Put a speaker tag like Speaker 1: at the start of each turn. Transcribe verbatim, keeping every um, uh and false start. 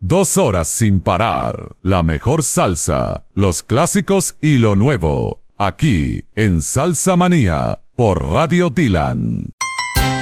Speaker 1: Dos horas sin parar. La mejor salsa, los clásicos y lo nuevo. Aquí, en Salsa Manía, por Radio Dylan.